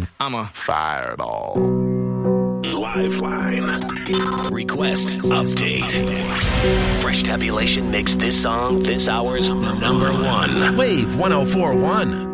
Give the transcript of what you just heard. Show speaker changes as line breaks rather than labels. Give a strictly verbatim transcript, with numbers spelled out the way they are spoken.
I'm a
Fireball.
Lifeline. Request update. Fresh Tabulation makes this song this hour's number one.
Wave one oh four point one.